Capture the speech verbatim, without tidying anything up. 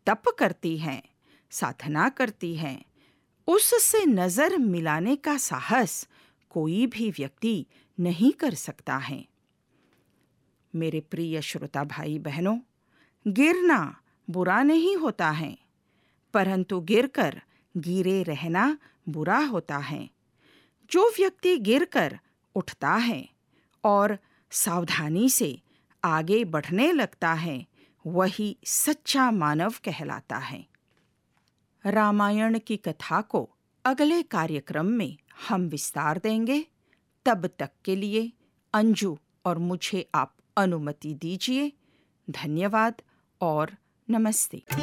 तप करती हैं, साधना करती हैं, उससे नज़र मिलाने का साहस कोई भी व्यक्ति नहीं कर सकता है। मेरे प्रिय श्रोता भाई बहनों, गिरना बुरा नहीं होता है, परंतु गिरकर गिरे रहना बुरा होता है। जो व्यक्ति गिरकर उठता है और सावधानी से आगे बढ़ने लगता है, वही सच्चा मानव कहलाता है। रामायण की कथा को अगले कार्यक्रम में हम विस्तार देंगे। तब तक के लिए अंजू और मुझे आप अनुमति दीजिए। धन्यवाद और नमस्ते।